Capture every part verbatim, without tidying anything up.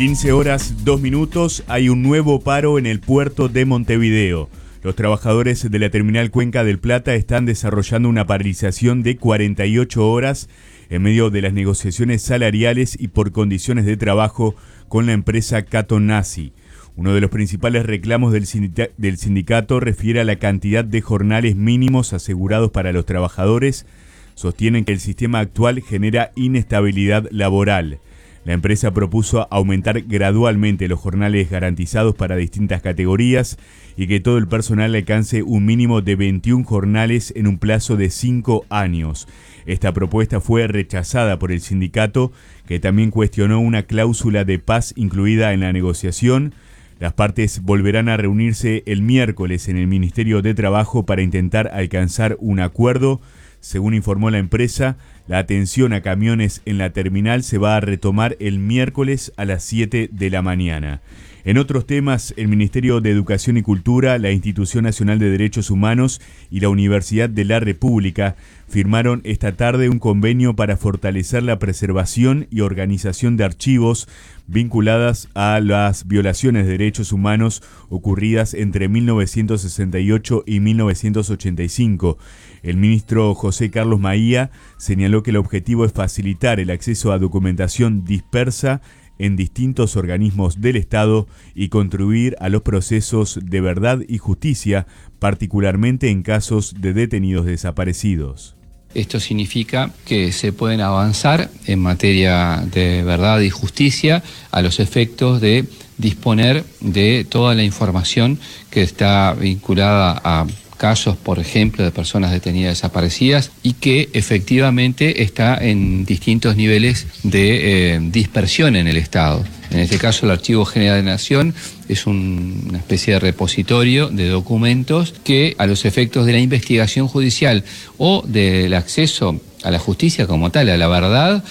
quince horas, dos minutos, hay un nuevo paro en el puerto de Montevideo. Los trabajadores de la terminal Cuenca del Plata están desarrollando una paralización de cuarenta y ocho horas en medio de las negociaciones salariales y por condiciones de trabajo con la empresa Catonasi. Uno de los principales reclamos del sindicato, del sindicato refiere a la cantidad de jornales mínimos asegurados para los trabajadores. Sostienen que el sistema actual genera inestabilidad laboral. La empresa propuso aumentar gradualmente los jornales garantizados para distintas categorías y que todo el personal alcance un mínimo de veintiún jornales en un plazo de cinco años. Esta propuesta fue rechazada por el sindicato, que también cuestionó una cláusula de paz incluida en la negociación. Las partes volverán a reunirse el miércoles en el Ministerio de Trabajo para intentar alcanzar un acuerdo. Según informó la empresa, la atención a camiones en la terminal se va a retomar el miércoles a las siete de la mañana. En otros temas, el Ministerio de Educación y Cultura, la Institución Nacional de Derechos Humanos y la Universidad de la República firmaron esta tarde un convenio para fortalecer la preservación y organización de archivos vinculadas a las violaciones de derechos humanos ocurridas entre mil novecientos sesenta y ocho y mil novecientos ochenta y cinco. El ministro José Carlos Maía señaló que el objetivo es facilitar el acceso a documentación dispersa en distintos organismos del Estado y contribuir a los procesos de verdad y justicia, particularmente en casos de detenidos desaparecidos. Esto significa que se pueden avanzar en materia de verdad y justicia a los efectos de disponer de toda la información que está vinculada a casos, por ejemplo, de personas detenidas desaparecidas y que efectivamente está en distintos niveles de eh, dispersión en el Estado. En este caso, el Archivo General de la Nación es un, una especie de repositorio de documentos que, a los efectos de la investigación judicial o del acceso a la justicia como tal, a la verdad,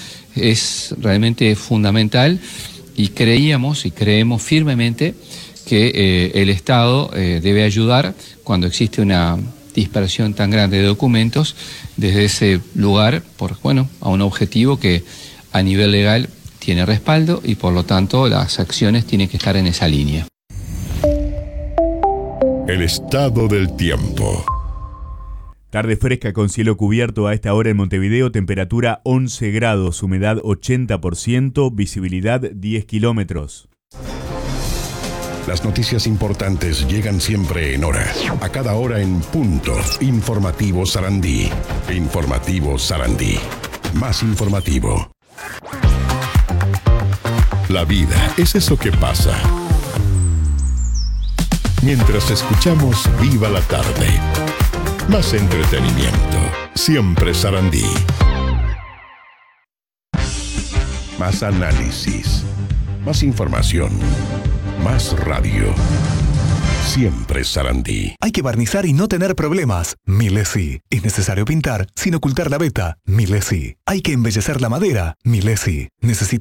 es realmente fundamental, y creíamos y creemos firmemente que eh, el Estado eh, debe ayudar cuando existe una dispersión tan grande de documentos desde ese lugar, por, bueno, a un objetivo que a nivel legal tiene respaldo y por lo tanto las acciones tienen que estar en esa línea. El estado del tiempo. Tarde fresca con cielo cubierto a esta hora en Montevideo, temperatura once grados, humedad ochenta por ciento, visibilidad diez kilómetros. Las noticias importantes llegan siempre en hora, a cada hora en punto. Informativo Sarandí. Informativo Sarandí. Más informativo. La vida es eso que pasa mientras escuchamos Viva la Tarde. Más entretenimiento. Siempre Sarandí. Más análisis. Más información. Más radio. Siempre Sarandí. Hay que barnizar y no tener problemas. Milesi. Es necesario pintar sin ocultar la veta. Milesi. Hay que embellecer la madera. Milesi. Necesita